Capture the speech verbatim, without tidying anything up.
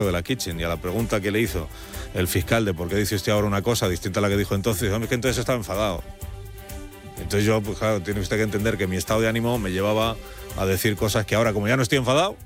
de la Kitchen, y a la pregunta que le hizo el fiscal de por qué dice usted ahora una cosa distinta a la que dijo entonces, hombre, es que entonces estaba enfadado. Entonces yo, pues claro, tiene usted que entender que mi estado de ánimo me llevaba a decir cosas que ahora, como ya no estoy enfadado,